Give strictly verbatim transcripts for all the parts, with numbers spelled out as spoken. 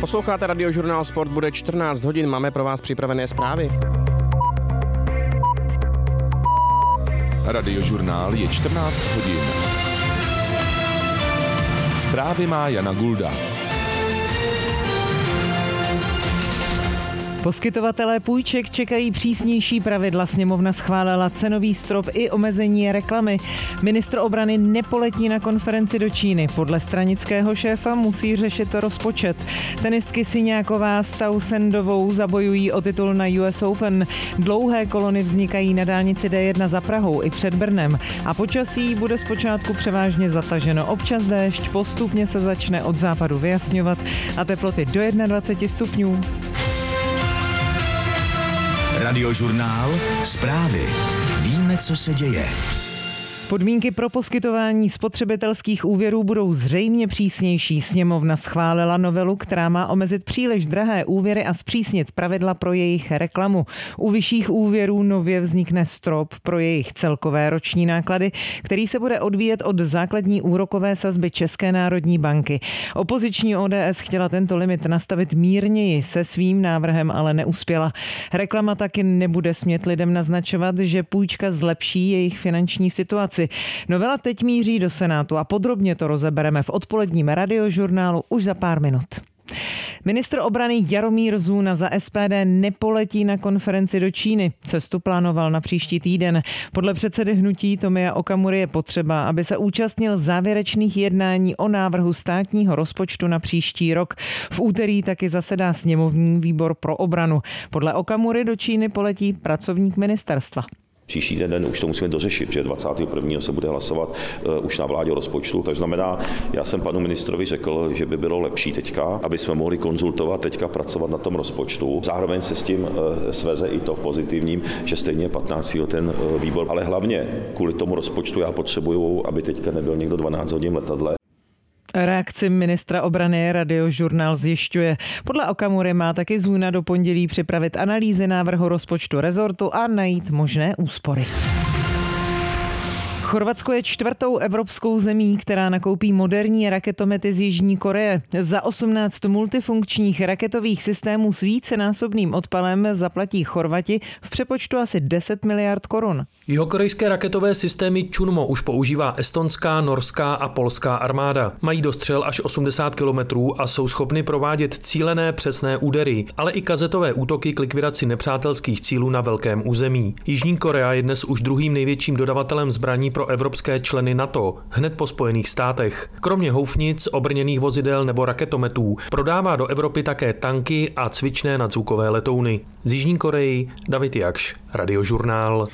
Posloucháte Radiožurnál Sport, bude čtrnáct hodin, máme pro vás připravené zprávy. Radiožurnál je čtrnáct hodin. Zprávy má Jana Gulda. Poskytovatelé půjček čekají přísnější pravidla. Sněmovna schválila cenový strop i omezení reklamy. Ministr obrany nepoletí na konferenci do Číny. Podle stranického šéfa musí řešit rozpočet. Tenistky Siňáková s Tausendovou zabojují o titul na U S Open. Dlouhé kolony vznikají na dálnici D jedna za Prahou i před Brnem. A počasí bude zpočátku převážně zataženo. Občas déšť, postupně se začne od západu vyjasňovat a teploty do dvacet jedna stupňů. Radiožurnál, zprávy. Víme, co se děje. Podmínky pro poskytování spotřebitelských úvěrů budou zřejmě přísnější. Sněmovna schválila novelu, která má omezit příliš drahé úvěry a zpřísnit pravidla pro jejich reklamu. U vyšších úvěrů nově vznikne strop pro jejich celkové roční náklady, který se bude odvíjet od základní úrokové sazby České národní banky. Opoziční O D S chtěla tento limit nastavit mírněji, se svým návrhem ale neuspěla. Reklama taky nebude smět lidem naznačovat, že půjčka zlepší jejich finanční situaci. Novela teď míří do Senátu a podrobně to rozebereme v odpoledním Radiožurnálu už za pár minut. Ministr obrany Jaromír Zůna za S P D nepoletí na konferenci do Číny. Cestu plánoval na příští týden. Podle předsedy hnutí Tomia Okamury je potřeba, aby se účastnil závěrečných jednání o návrhu státního rozpočtu na příští rok. V úterý taky zasedá sněmovní výbor pro obranu. Podle Okamury do Číny poletí pracovník ministerstva. Příští den už to musíme dořešit, že dvacátého prvního se bude hlasovat uh, už na vládě o rozpočtu, takže znamená, já jsem panu ministrovi řekl, že by bylo lepší teďka, aby jsme mohli konzultovat, teďka pracovat na tom rozpočtu. Zároveň se s tím uh, sveze i to v pozitivním, že stejně patnáctého ten uh, výbor, ale hlavně kvůli tomu rozpočtu já potřebuju, aby teďka nebyl někdo dvanáct hodin v letadle. Reakci ministra obrany Radiožurnál zjišťuje. Podle Okamury má taky Zůna do pondělí připravit analýzy návrhu rozpočtu rezortu a najít možné úspory. Chorvatsko je čtvrtou evropskou zemí, která nakoupí moderní raketomety z Jižní Koreje. Za osmnáct multifunkčních raketových systémů s vícenásobným odpalem zaplatí Chorvati v přepočtu asi deset miliard korun. Jihokorejské raketové systémy Chunmo už používá estonská, norská a polská armáda. Mají dostřel až osmdesát kilometrů a jsou schopny provádět cílené přesné údery, ale i kazetové útoky k likvidaci nepřátelských cílů na velkém území. Jižní Korea je dnes už druhým největším dodavatelem zbraní pro evropské členy NATO, hned po Spojených státech. Kromě houfnic, obrněných vozidel nebo raketometů prodává do Evropy také tanky a cvičné nadzvukové letouny. Z Jižní Koreji David Jakš, Radiožurnál.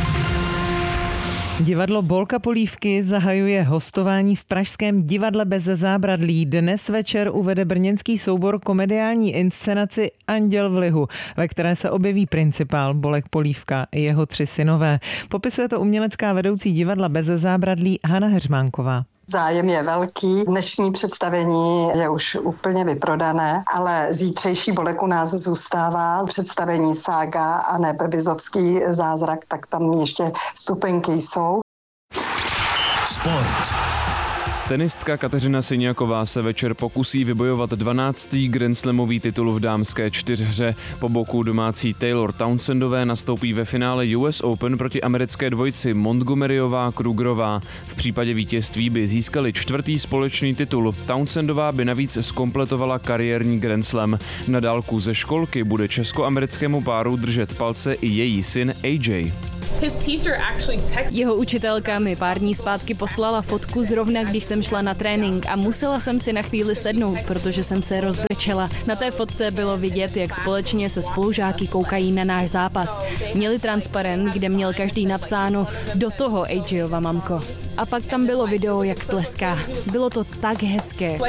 Divadlo Bolka Polívky zahajuje hostování v pražském Divadle bez zábradlí. Dnes večer uvede brněnský soubor komediální inscenaci Anděl v lihu, ve které se objeví principál Bolek Polívka i jeho tři synové. Popisuje to umělecká vedoucí Divadla bez zábradlí Hana Heřmánková. Zájem je velký, dnešní představení je už úplně vyprodané, ale zítřejší Bolek u nás zůstává. Představení Sága a nebe Bizovský zázrak, tak tam ještě vstupenky jsou. Sport. Tenistka Kateřina Siňáková se večer pokusí vybojovat dvanáctý grandslamový titul v dámské čtyřhře. Po boku domácí Taylor Townsendové nastoupí ve finále U S Open proti americké dvojici Montgomeryová Krugerová. V případě vítězství by získali čtvrtý společný titul. Townsendová by navíc zkompletovala kariérní grandslam. Na dálku ze školky bude česko-americkému páru držet palce i její syn A J. Jeho učitelka mi pár dní zpátky poslala fotku zrovna, když jsem šla na trénink a musela jsem si na chvíli sednout, protože jsem se rozbrečela. Na té fotce bylo vidět, jak společně se spolužáky koukají na náš zápas. Měli transparent, kde měl každý napsáno do toho AJova mamko. A pak tam bylo video, jak tleská. Bylo to tak hezké.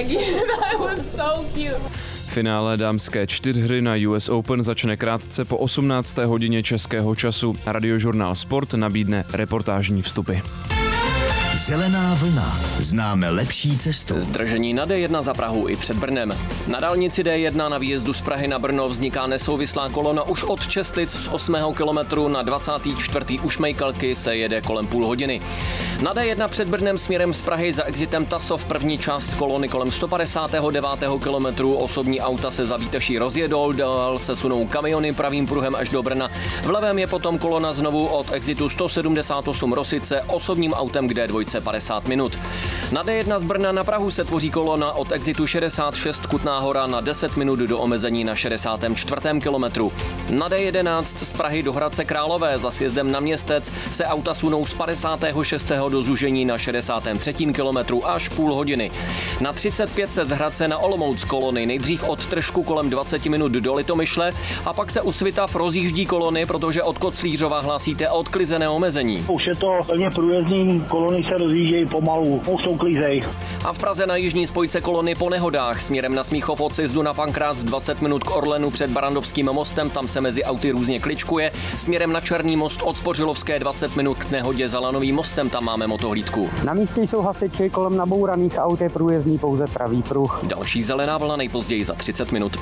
Finále dámské čtyřhry na U S Open začne krátce po osmnácté hodině českého času. Radiožurnál Sport nabídne reportážní vstupy. Zelená vlna. Známe lepší cestu. Zdržení na D jedna za Prahu i před Brnem. Na dálnici D jedna na výjezdu z Prahy na Brno vzniká nesouvislá kolona už od Čestlic z osmého kilometru na dvacáté čtvrté u Šmejkalky se jede kolem půl hodiny. Na D jedna před Brnem směrem z Prahy za exitem Tasov první část kolony kolem sto padesátého devátého kilometru. Osobní auta se za Výteší rozjedou, dál se sunou kamiony pravým pruhem až do Brna. V levém je potom kolona znovu od exitu sto sedmdesát osm Rosice osobním autem k D dva padesát minut. Na D jedna z Brna na Prahu se tvoří kolona od exitu šedesát šest Kutná Hora na deset minut do omezení na šedesátém čtvrtém kilometru. Na D jedenáct z Prahy do Hradce Králové za sjezdem na Městec se auta sunou z padesátého šestého do zúžení na šedesátém třetím kilometru až půl hodiny. Na třicet pět se z Hradce na Olomouc kolony nejdřív od Tržku kolem dvacet minut do Litomyšle a pak se u Svitav rozjíždí kolony, protože od Koclířova hlásíte odklizené omezení. Už je to plně průjezdný, kolony se rozjíždějí pomalu, už jsou klízej. A v Praze na jižní spojce kolony po nehodách směrem na Smíchov od sjezdu na Pankrác dvacet minut k Orlenu před Barandovským mostem, tam se mezi auty různě kličkuje. Směrem na Černý most od Spořilovské dvacet minut k nehodě za Lanovým mostem, tam máme motohlídku. Na místě jsou hasiči, kolem nabouraných aut je průjezdný pouze pravý pruh. Další zelená vlna nejpozději za třicet minut.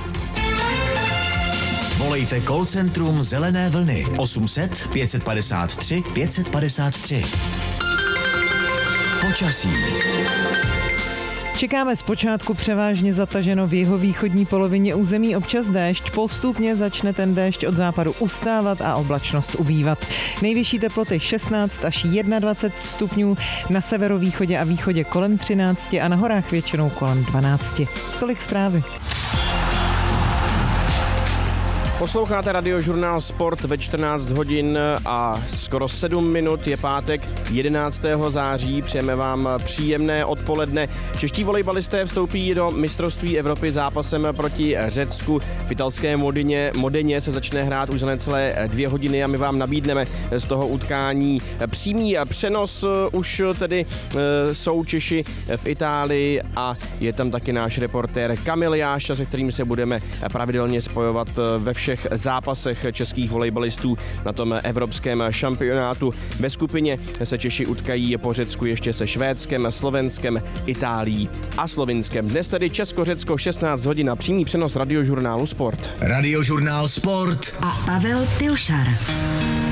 Volejte call centrum Zelené vlny osm set pět set padesát tři pět set padesát tři. Počasí. Čekáme zpočátku převážně zataženo v jihovýchodní polovině území, občas déšť. Postupně začne ten déšť od západu ustávat a oblačnost ubývat. Nejvyšší teploty šestnáct až dvacet jedna stupňů, na severovýchodě a východě kolem třináct a na horách většinou kolem dvanáct. Tolik zprávy. Posloucháte Radiožurnál Sport ve čtrnáct hodin a skoro sedm minut, je pátek jedenáctého září. Přejeme vám příjemné odpoledne. Čeští volejbalisté vstoupí do mistrovství Evropy zápasem proti Řecku. V italské Modině, Modeně se začne hrát už za necelé dvě hodiny a my vám nabídneme z toho utkání přímý přenos. Už tedy jsou Češi v Itálii a je tam taky náš reportér Kamil Jáša, se kterým se budeme pravidelně spojovat ve všech zápasech českých volejbalistů na tom evropském šampionátu. Ve skupině se Češi utkají po Řecku ještě se Švédskem, Slovenskem, Itálií a Slovinskem. Dnes tedy Česko-Řecko šestnáct hodin a přímý přenos Radiožurnálu Sport. Radiožurnál Sport a Pavel Pilšar.